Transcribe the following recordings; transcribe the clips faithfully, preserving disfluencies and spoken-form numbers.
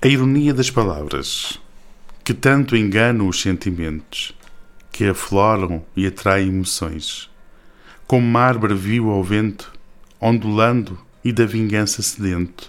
A ironia das palavras, que tanto enganam os sentimentos, que afloram e atraem emoções, como mar bravio ao vento, ondulando e da vingança sedento.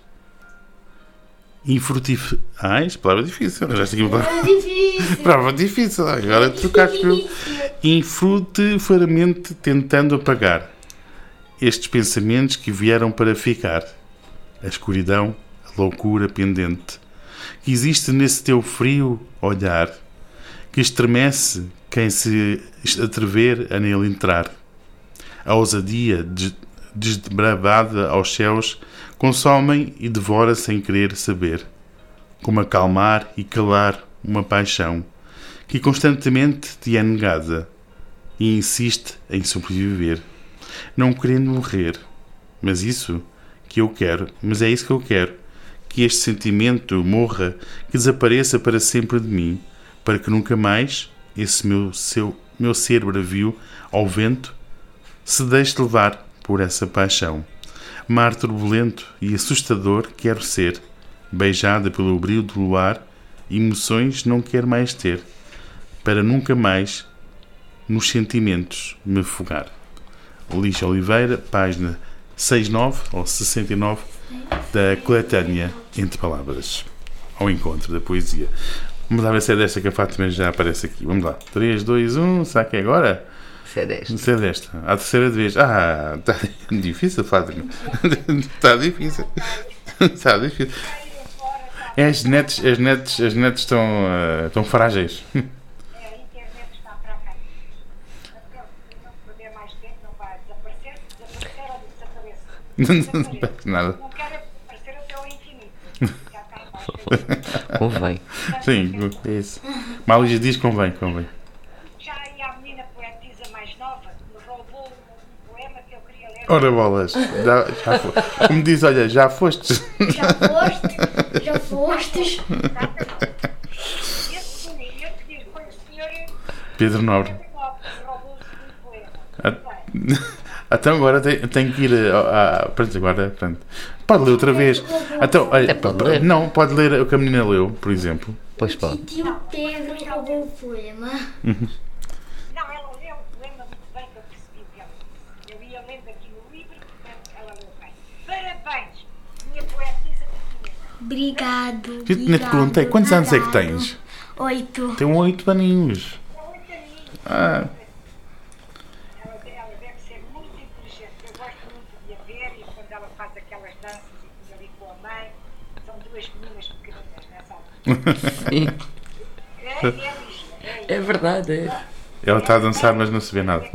Infrutif... Ai, esta palavra é difícil. Esta aqui é uma difícil. palavra difícil. Agora trocaste pelo... Infrutiferamente tentando apagar estes pensamentos que vieram para ficar. A escuridão, a loucura pendente, que existe nesse teu frio olhar, que estremece quem se atrever a nele entrar. A ousadia desbravada aos céus consomem e devora sem querer saber, como acalmar e calar uma paixão que constantemente te é negada e insiste em sobreviver, não querendo morrer. Mas isso que eu quero, mas é isso que eu quero, que este sentimento morra, que desapareça para sempre de mim, para que nunca mais esse meu, seu, meu ser bravio ao vento se deixe levar por essa paixão. Mar turbulento e assustador quero ser, beijada pelo brilho do luar, emoções não quero mais ter, para nunca mais nos sentimentos me afogar. Lígia Oliveira, página sessenta e nove ou sessenta e nove da coletânea Entre Palavras, ao encontro da poesia. Vamos lá ver se é desta que a Fátima já aparece aqui. Vamos lá. três, dois, um, será que é agora? Se é desta. Se é desta. A terceira vez. Ah, está difícil, Fátima. Está difícil. Está difícil. É, as netes, as netes, as netes estão, uh, estão frágeis. A internet está para cá. Não perder mais tempo, não vai desaparecer. Desaparecer ou desaparecer? Não desaparece nada. Não quero aparecer até ao infinito. Já está embaixo. Convém. Sim, é isso. Malígia diz convém, convém. Já aí a menina poetisa mais nova me roubou um poema que eu queria ler. Ora bolas, já, já foi. Como diz, olha, já fostes. Já foste? Já fostes? Esse eu que digo, foi o senhor Pedro Nobre. que roubou o poema. Ah, então agora tem, tem que ir a, a, pronto, agora, pronto. Pode ler outra vez. Então, olha, É, pode ler. Não, pode ler o que a menina leu, por exemplo. Pois pode. Tio Pedro roubou o poema. Não, ela leu o poema muito bem que eu percebi dela. Eu ia lendo aqui no livro, portanto ela leu bem. Parabéns, minha poetisa portuguesa. Obrigado. Eu nem te obrigado, perguntei, quantos anos é que obrigado. tens? Oito. Tem oito aninhos. Ah, Ela, ela deve ser muito inteligente. Eu gosto muito de a ver e quando ela faz aquelas danças e tudo ali com a mãe, são duas meninas pequeninas nessa altura. Sim. É, é, Lígia, é, É verdade, é. ela está a dançar, mas não se vê nada.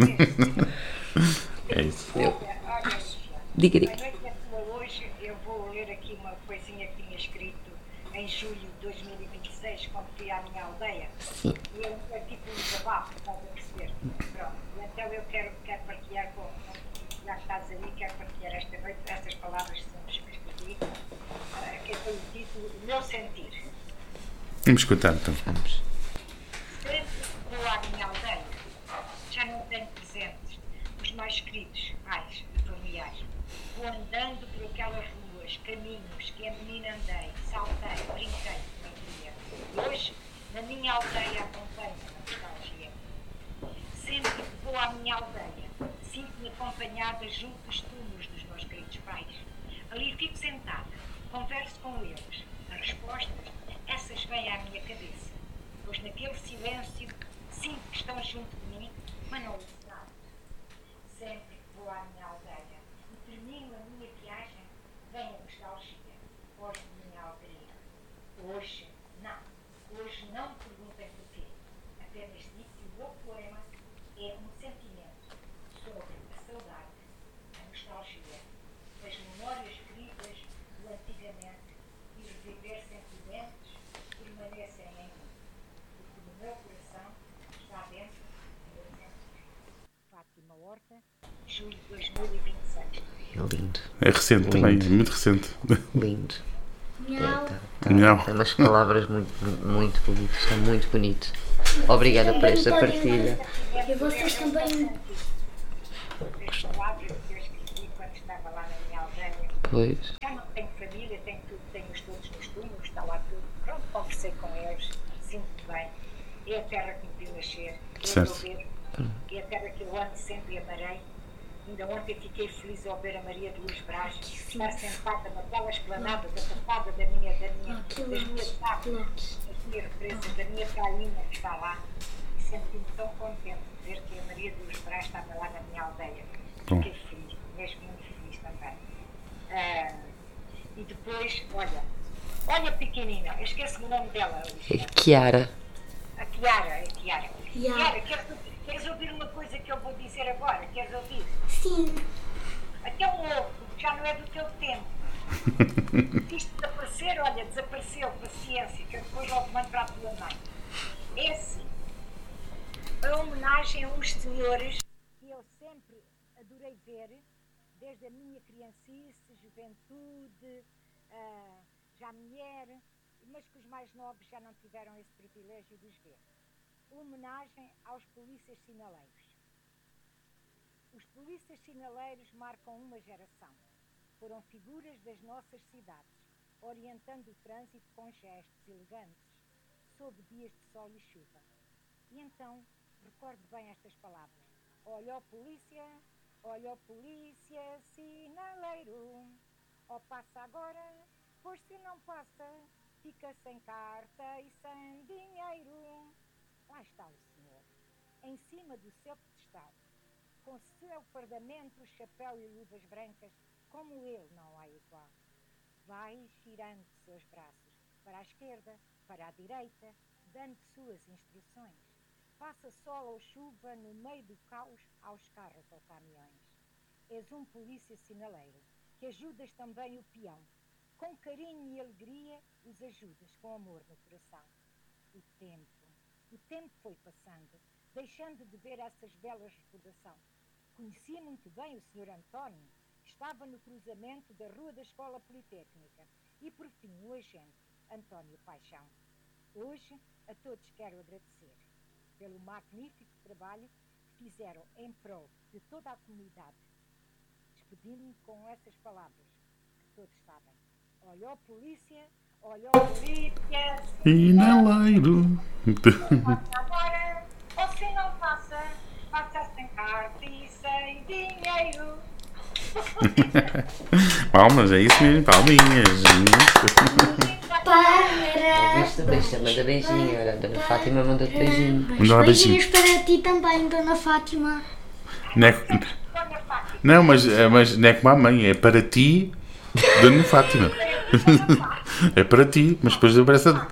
É isso. Eu. Olha, Lígia, Diga, a diga. noite da tua hoje eu vou ler aqui uma coisinha que tinha escrito em julho de dois mil e vinte e seis, quando fui à minha aldeia. Sim. E é, é tipo um desabafo, estás a perceber? Pronto. E então eu quero, quero partilhar com, já que estás aí, quero partilhar esta noite estas palavras simples que escrevi, uh, que tem o título O Meu Sentir. Vamos escutar então. Vamos. Sempre que vou à minha aldeia, já não tenho presentes os mais queridos pais e familiares. Vou andando por aquelas ruas, caminhos que a menina andei, saltei, brinquei, como queria. E hoje, na minha aldeia, acompanho a nostalgia. Sempre que vou à minha aldeia, sinto-me acompanhada junto dos túmulos dos meus queridos pais. Ali fico sentada, converso com eles. As respostas, essas vêm à minha cabeça. Pois naquele silêncio, sinto que estão junto de mim, mas não ouço nada. Sempre que vou à minha aldeia e termino a minha viagem, vem a nostalgia. Hoje minha aldeia. Hoje, não. Hoje não me perguntem porquê. Apenas digo que o meu poema é um sentimento sobre a saudade, a nostalgia, as memórias queridas do antigamente e reviver sentimentos que permanecem em mim. Porque no meu coração está dentro do meu sentir. Fátima Horta, julho de dois mil e vinte e seis. É lindo. É recente Lindo. também, muito recente. Lindo. Miau. Não. Tem umas palavras muito, muito bonitas. É muito bonito. Obrigada por esta partilha. E vocês também. As palavras que eu escrevi quando estava lá na minha aldeia. Pois. Já não tenho família, tenho tudo tenho-os todos nos túmulos, está lá tudo. Pronto, conversei com eles, sinto bem. É a terra que me viu nascer, é Certo. o meu ver, é a terra que eu amo sempre e amarei. Ainda ontem fiquei feliz ao ver a Maria de Luz Brás estar sentada naquela esplanada da tapada da minha, da minha, das minhas tábuas, das minhas represas, da minha cainha que está lá. E senti-me tão contente de ver que a Maria de Luz Brás estava lá na minha aldeia. Bom. Fiquei feliz, mesmo muito feliz também. Ah, e depois, olha, olha pequenina, eu esqueço o nome dela. Alicia. Kiara. A Kiara, a Kiara. Kiara. Kiara, queres, queres ouvir uma coisa que eu vou dizer agora? Queres ouvir? Sim. Até um ovo, que já não é do teu tempo. Isto desaparecer, olha, desapareceu, paciência, que eu depois logo mando para a tua mãe. É assim, a homenagem a uns senhores que eu sempre adorei ver, desde a minha criancice, juventude, ah, já mulher, mas que os mais novos já não tiveram esse privilégio de os ver. Homenagem aos polícias sinaleiros. Os polícias sinaleiros marcam uma geração. Foram figuras das nossas cidades, orientando o trânsito com gestos elegantes, sob dias de sol e chuva. E então, recorde bem estas palavras. Olha ó polícia, olha ó polícia sinaleiro. Ó passa agora, pois se não passa, fica sem carta e sem dinheiro. Lá está o senhor, em cima do seu pedestal, com seu fardamento, chapéu e luvas brancas, como ele não há igual. Vai girando seus braços para a esquerda, para a direita, dando suas instruções. Passa sol ou chuva no meio do caos aos carros ou caminhões. És um polícia sinaleiro, que ajudas também o peão. Com carinho e alegria os ajudas com amor no coração. O tempo, o tempo foi passando, deixando de ver essas belas recordações. Conhecia muito bem o senhor António, estava no cruzamento da Rua da Escola Politécnica, e por fim o agente António Paixão. Hoje a todos quero agradecer pelo magnífico trabalho que fizeram em prol de toda a comunidade. Despedindo-me com essas palavras que todos sabem. Olha ó polícia, olha ó polícia, Sinaleiro. passa agora, ou se não passa, passa sem carta e sem dinheiro. Palmas, é isso mesmo, palminhas. Para. Viste? Beijo, manda beijinho. Olha, a Dona Fátima mandou-te beijinho. Manda lá Beijinhos beijinho. para ti também, Dona Fátima. Não, é, não mas, mas não é como a mãe, é para ti, Dona Fátima. É para ti, mas depois aparece a...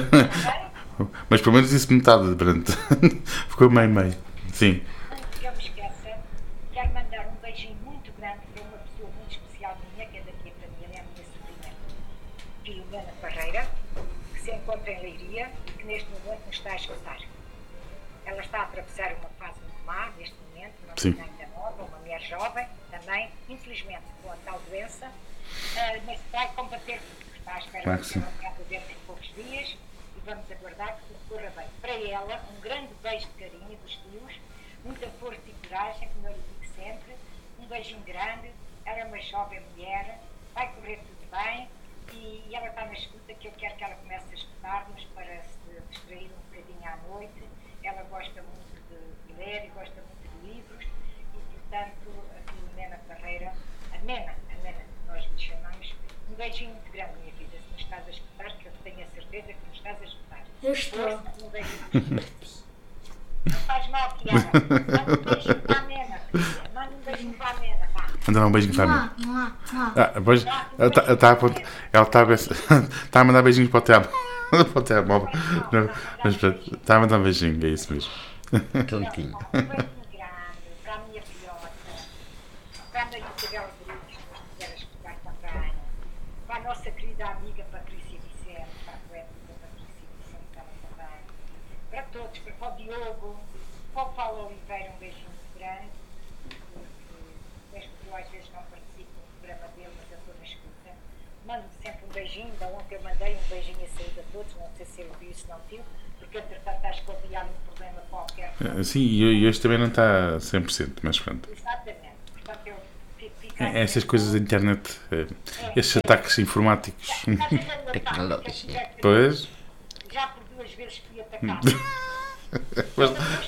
Mas pelo menos disse metade, pronto. Ficou meio-meio. Sim. Antes que eu me esqueça, quero mandar um beijinho muito grande para uma pessoa muito especial minha, que é daqui a família, é a minha sobrinha Filomena Ferreira, que se encontra em Leiria e que neste momento nos está a escutar. Ela está a atravessar uma fase muito má neste momento, uma Sim. menina ainda nova, uma mulher jovem, também, infelizmente, com a tal doença, ah, mas vai combater tudo. Está à espera Claro de que ser sim. operada dentro de poucos dias e vamos aguardar que tudo corra bem. Para ela, um grande beijo de carinho dos tios, muita força e coragem, como eu lhe digo sempre, um beijinho grande, ela é uma jovem mulher, vai correr tudo bem e, e ela está na escuta, que eu quero que ela comece a escutar-nos para se distrair um bocadinho à noite. Ela gosta muito de ler e gosta muito de livros e, portanto, a Filomena Ferreira, a Mena, a Mena que nós lhe chamamos, um beijinho muito grande, minha vida, se nos estás a escutar, que eu tenho a certeza que nos estás a escutar. Eu estou. Um beijinho. Não faz mal, Tiara. Manda um beijinho para a Mena. Manda um beijinho para a Mena, vá. Manda lá um beijinho para Não mim. há, não há, não há. Ah, depois, ela está ela tá a apontar- ela tá a ver- tá a mandar beijinhos para o telemóvel. Para o telemóvel. Não, mas pronto, está a mandar um beijinho, é isso mesmo. Tontinho. Um beijinho grande para a minha filhota, para a Maria Isabel Rodrigues, que nos estiver a escutar também, para a nossa querida amiga Patrícia Vicente, para a poética Patrícia Vicente também, para todos, para o Diogo, para o Paulo Oliveira, um beijinho muito grande, porque mesmo que eu às vezes não participo no programa dele, mas eu estou na escuta, mando sempre um beijinho, ainda ontem eu mandei um beijinho a saúde a todos, não sei se ele viu, se não viu, porque entretanto acho que havia um problema qualquer. Ah, sim, e hoje também não está cem por cento, mas pronto. Exatamente. Portanto, eu ficar. Essas coisas da internet, eh, esses ataques informáticos. Tecnologia. Pois. Já por duas vezes fui atacado. Mas-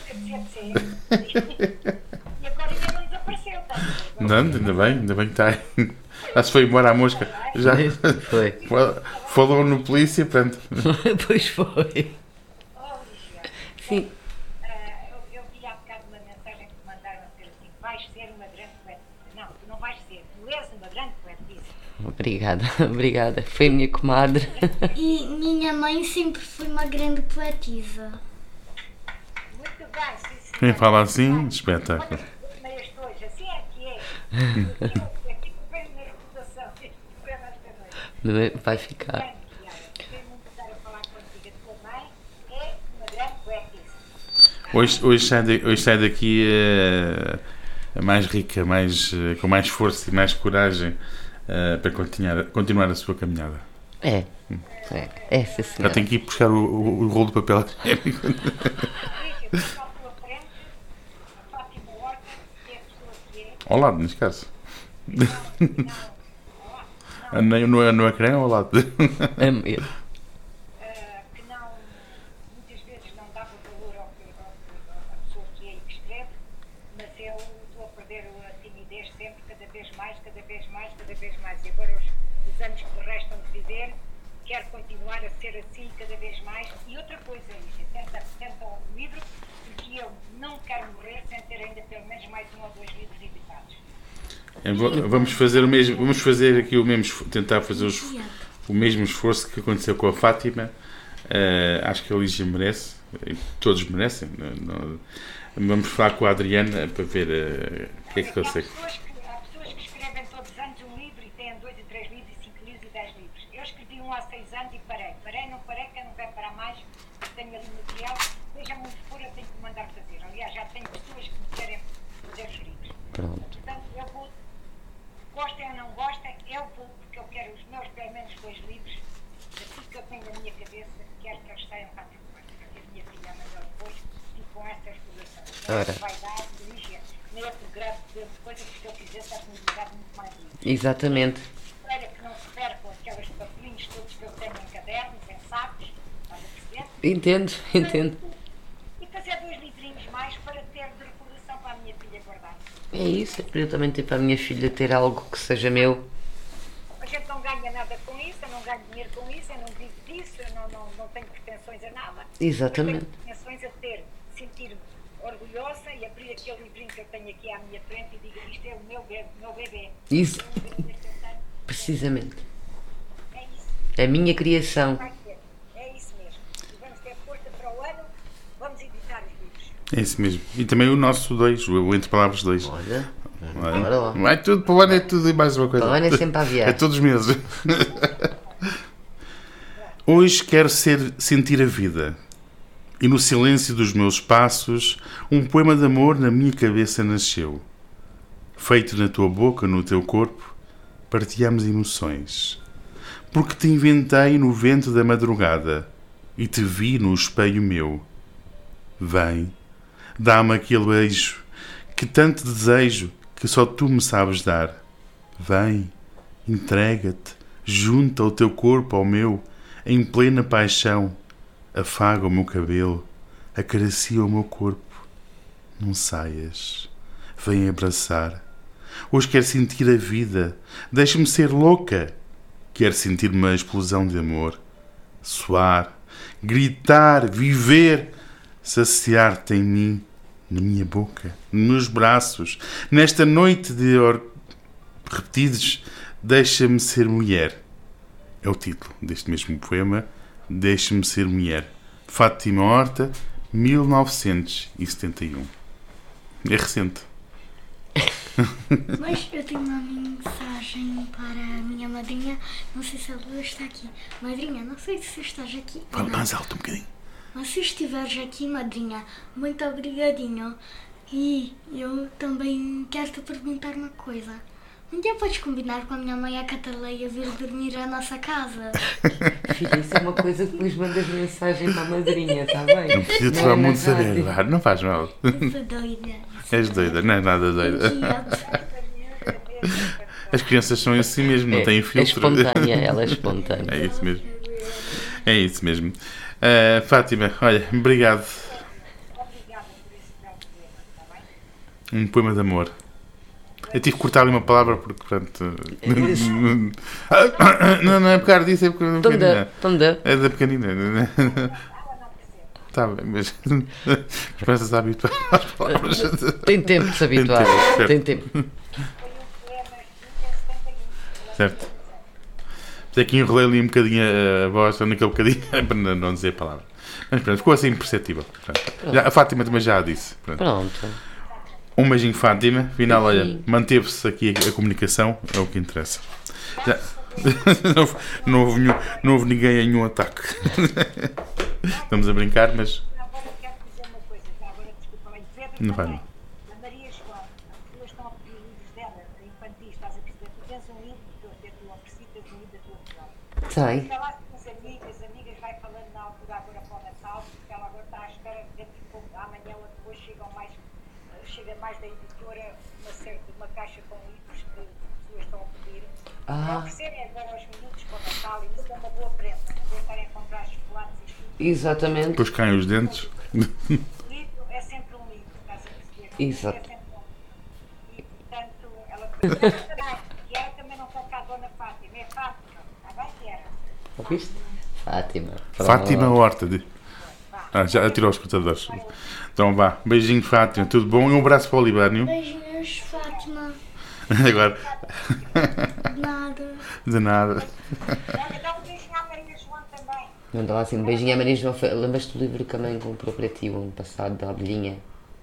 E agora ainda não desapareceu, tá? Não, ainda bem, ainda bem que está aí. Já se foi embora a mosca. Já Foi. falou no polícia, pronto. Pois foi. Oh, Lígia, Sim. ah, eu, eu vi há bocado uma mensagem que me mandaram a dizer assim: vais ser uma grande poetisa. Não, tu não vais ser, tu és uma grande poetisa. Obrigada, obrigada. Foi a minha comadre. E minha mãe sempre foi uma grande poetisa. Muito bem, sim, sim. Quem fala assim, espetáculo. Meias hoje, assim é que é. Aqui que vem na reputação deste programa esta noite. Não é? Vai ficar. Grande, Tiago. Quero muito estar a falar contigo. A tua mãe é uma grande poetisa. Hoje, hoje, sai, de- hoje sai daqui eh, mais rica, mais, eh, com mais força e mais coragem eh, para continuar, continuar a sua caminhada. É. É. Essa Já senhora. tenho que ir buscar o, o, o rolo de papel higiênico. Lígia, tu à tua frente, a Fátima Horta, que é a pessoa que é. Ao lado, neste caso. Não, Ah, nem- No, no ecrã, ao lado. É mesmo. ah, que não, muitas vezes não dava valor ao que, ao que- à pessoa que é e que escreve, mas eu estou a perder a timidez sempre, cada vez mais, cada vez mais, cada vez mais. E agora os, os anos que me restam de viver, quero continuar a ser assim cada vez mais. E outra coisa, Lígia, tenta, tenta um livro, porque eu não quero morrer sem ter ainda pelo menos mais um ou dois livros editados. Eu vou- Vamos fazer o mesmo, vamos fazer aqui o mesmo, esfor- tentar fazer os- o mesmo esforço que aconteceu com a Fátima. Eh, acho que a Lígia merece, e todos merecem. Não- não- vamos falar com a Adriana para ver eh, o que é que Há consegue. pessoas que, há pessoas que escrevem todos os anos um livro e têm dois e três livros e cinco livros e dez livros. Eu escrevi um há seis anos e parei. Parei, não parei, que eu não quero parar mais, porque tenho ali material. Seja muito for, eu tenho que mandar fazer. Aliás, já tenho pessoas que me querem fazer os livros. Pronto. Portanto, eu vou, gostem ou não gostem, eu vou, porque eu quero os meus pelo menos dois livros, daquilo que eu tenho na minha cabeça, quero que eles saiam cá de fora. Porque a minha filha maior depois, e com essa exploração. Ora. Vai dar, Lígia, nem é por grande coisa que se eu fizesse, a comunidade muito mais livre. Exatamente. Espero que não se percam aqueles papelinhos todos que eu tenho em cadernos, em sacos, estás a perceber? Entendo, entendo. E fazer dois livrinhos mais para ter de recordação para a minha filha guardar. É isso. É para eu também ter para a minha filha ter algo que seja meu. A gente não ganha nada com isso, eu não ganho dinheiro com isso, eu não vivo disso, eu não, não, não tenho pretensões a nada. Exatamente. Eu tenho pretensões a ter, sentir-me orgulhosa e abrir aquele livrinho que eu tenho aqui à minha frente e diga isto é o meu, be- meu bebê. Isso. É um bebê que eu tenho. Precisamente. É isso. A minha criação. Vai ser. É isso mesmo. E vamos ter força para o ano, vamos editar os livros. É isso mesmo. E também o nosso dois, o Entre Palavras dois. Olha. Vai, Bora lá. vai tudo para o ano, é tudo e mais uma coisa. Para o ano é sempre a aviar. É todos os meses. Hoje quero ser, sentir a vida. E no silêncio dos meus passos, um poema de amor na minha cabeça nasceu. Feito na tua boca, no teu corpo, partilhamos emoções. Porque te inventei no vento da madrugada e te vi no espelho meu. Vem, dá-me aquele beijo que tanto desejo que só tu me sabes dar. Vem, entrega-te, junta o teu corpo ao meu, em plena paixão. Afaga o meu cabelo, acaricia o meu corpo. Não saias, vem abraçar. Hoje quero sentir a vida, deixa-me ser louca. Quero sentir uma explosão de amor. Soar, gritar, viver, saciar-te em mim, na minha boca, nos meus braços. Nesta noite de or... repetidos, deixa-me ser mulher. É o título deste mesmo poema. Deixa-me ser mulher. Fátima Horta, mil novecentos e setenta e um. É recente. Mas eu tenho uma mensagem para a minha madrinha. Não sei se ela está aqui. Madrinha, não sei se estás aqui. Fala Não. mais alto um bocadinho. Mas se estiveres aqui, madrinha, muito obrigadinho. E eu também quero te perguntar uma coisa. Um dia podes combinar com a minha mãe, a Cataleia, vir dormir à nossa casa? Filha, isso é uma coisa que depois mandas mensagem para a madrinha, está bem? Não precisa te Não dar é muito na rádio. saber. vá, Não faz mal. Eu sou doida. És doida, não é nada doida. Inquieta. Esta miúda, As crianças são assim mesmo, não É, têm é filtro. espontânea, ela é espontânea. É isso mesmo. É isso mesmo. Uh, Fátima, olha, obrigado. Obrigada por esse belo poema, está bem? Um poema de amor. Eu tive que cortar ali uma palavra porque, portanto. Não, não é por causa disso, é porque. Tonda, tonda. É da pequenina. Está bem, mas. Começas a habituar às palavras. Tem tempo de se habituar. Tem Tem tempo, tempo. Foi um poema de setenta e um. Certo. Mas é que enrolei ali um bocadinho a voz, naquele bocadinho, para não dizer a palavra. Mas pronto, ficou assim imperceptível. Já, a Fátima também já a disse. Pronto. Pronto. Um beijinho, Fátima. Afinal, olha, Beijinho. manteve-se aqui a comunicação, é o que interessa. Já. Não, houve- não, houve nenhum, não houve ninguém em nenhum ataque. Estamos a brincar, mas. Agora quero dizer uma coisa, já agora desculpa lá, Pedro Não vai, também. A Maria João, as pessoas estão a pedir livros dela, infantis, estás a perceber? Tu tens um livro que eu até te ofereci, tens um livro da tua filha. Sai. Falaste com as amigas, amigas vai falando na altura agora para o Natal, porque ela agora está à espera que dentro de pouco, amanhã ou depois chegam mais, chega mais da editora uma, certa, uma caixa com livros que as pessoas estão a pedir. Ah. Oferecerem agora aos minutos para o Natal e isso é uma boa prenda, não vou estarem a comprar chocolates e tudo. Exatamente. Depois caem os dentes. O livro é sempre um livro, estás a perceber? O livro Exato. É sempre um livro. E portanto, ela também, e ela também não toca a Dona Fátima, é Fátima, está bem que era? Ouviste? Fátima. Fátima Horta. de- Ah, já tirou os escutadores. Então vá. Beijinho, Fátima. Tudo bom? E um abraço para o Libânio. Beijinhos, Fátima. Agora. Nada. De nada. Olha, dá um beijinho à Maria João também. Mandou lá assim um beijinho à Maria João. Fe- Lembras-te do livro que a mãe comprou para ti o ano passado, da abelhinha?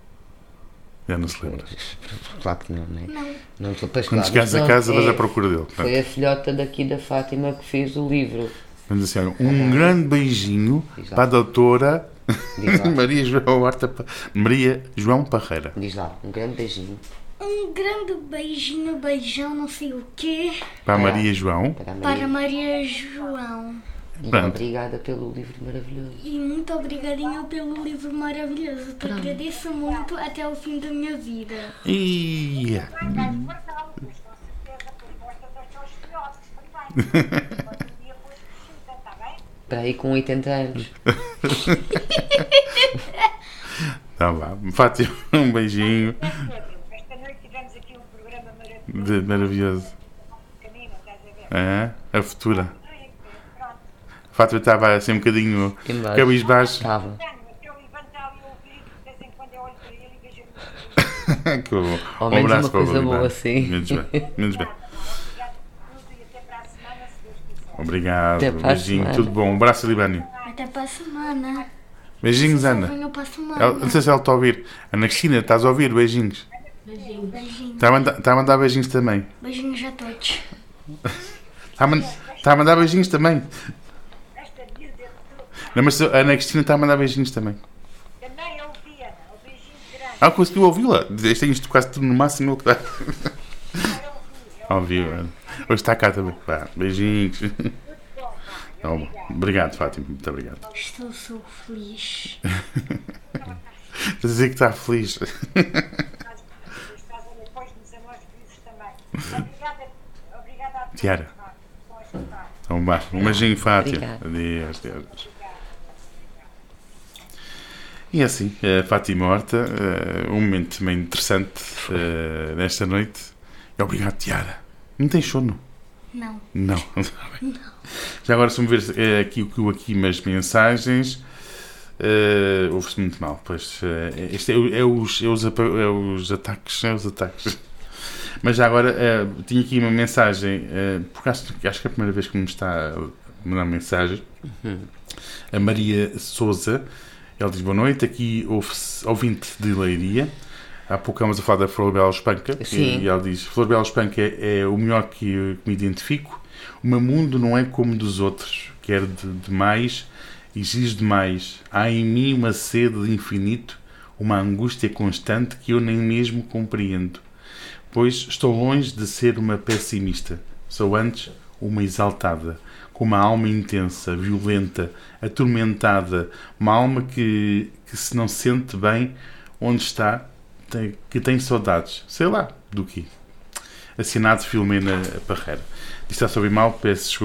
Já não se lembra. Claro que não, não é? Não. Não, depois, Quando claro, chegares mas a pronto, casa, vais é- à procura dele. Foi Portanto, a filhota daqui da Fátima que fez o livro. vamos dizer assim, olha, um grande beijinho Diz lá. para a doutora Diz lá. Maria João Horta. Pa- Maria João Parreira. Diz lá, um grande beijinho Um grande beijinho, beijão, não sei o quê, Para a É. Maria João. para a para Maria. Maria João. E Pronto. obrigada pelo livro maravilhoso. E muito obrigadinho pelo livro maravilhoso. Te agradeço muito até o fim da minha vida. E... Vais guardá-lo, pois com certeza, pois gosta dos teus filhotes também. Quando um dia fores crescida, está bem? Para aí com oitenta anos. Então vá. Fátima, um beijinho. É, Pedro, esta noite tivemos aqui um programa maravilhoso. De maravilhoso. Caminho, estás a ver? É, a futura. Ai, pronto. Fátima estava assim um bocadinho Embaixo. cabisbaixo. Estava. Tenho, até o Ivan está ali a ouvir, de vez em quando eu olho para ele e vejo a luz. Que bom. Ao Um menos abraço uma para o coisa Ivan. boa, sim. Menos bem. Menos bem. Obrigado por tudo e até para a semana, se Deus quiser. Obrigado. Até para a Beijinho. semana. Tudo bom. Um abraço, Libânio. Até para a semana. Beijinhos, Só Ana. venho para a semana. Ela- não sei se ela está a ouvir. Ana Cristina, estás a ouvir? Beijinhos. Beijinho. Está a mandar, está a mandar beijinhos também. Beijinhos a todos. Está a, man- está a mandar beijinhos também. Esta miúda é tudo. Não, mas a Ana Cristina está a mandar beijinhos também. Também eu ouvi, Ana, o beijinho grande. Ah, conseguiu ouvi-la. Isto é isto quase tudo no máximo. Ele está. Eu ouvi, eu Ouviu, Ana. Hoje está cá também. Vá, beijinhos. bom, pá. Tá bom. Obrigado, Fátima. Muito obrigado. Estou sou feliz. Estás a dizer que está feliz. Estás a ver, depois nos amores felizes também. Obrigada, obrigada a todos. Tiara. Pá, com esta tarde. Então vá. Um beijinho, Fátima. Obrigada. Adeus, adeus. E assim, a Fátima Horta, eh, um momento também interessante eh, nesta noite. E obrigado, Tiara. Não tens sono? Não. Não. Já agora, se me ver eh, aqui, aqui, aqui umas mensagens, eh, ouve-se muito mal. Pois, eh, este é, o- é, os, é, os, apa- é os ataques. É os ataques. Mas já agora, eh, tinha aqui uma mensagem, eh, porque acho, acho que é a primeira vez que me está a mandar mensagem. A Maria Souza. Ela diz boa noite, aqui ouve-se- ouvinte de Leiria. Há pouco estávamos a falar da Flor Bela Espanca. Sim. E ela diz: Flor Bela Espanca é, é o melhor que, eu- que me identifico. O meu mundo não é como dos outros. Quero de, de mais, exige de mais. Há em mim uma sede de infinito, uma angústia constante que eu nem mesmo compreendo. Pois estou longe de ser uma pessimista. Sou antes uma exaltada, com uma alma intensa, violenta, atormentada, uma alma que, que se não sente bem onde está, tem- que tem saudades, sei lá, do quê. Assinado Filomena Parreira. Isto está sobre mal, peço desculpa.